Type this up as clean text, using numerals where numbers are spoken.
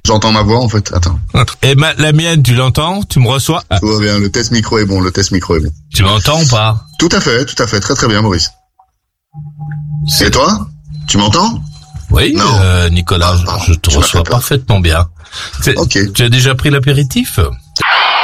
J'entends ma voix en fait. Attends. Et la mienne, tu l'entends? Tu me reçois? Tout va bien. Le test micro est bon. Tu m'entends ou pas? Tout à fait. Très très bien, Maurice. Et toi? Tu m'entends? Oui, Nicolas, je te reçois parfaitement bien. Ok. Tu as déjà pris l'apéritif?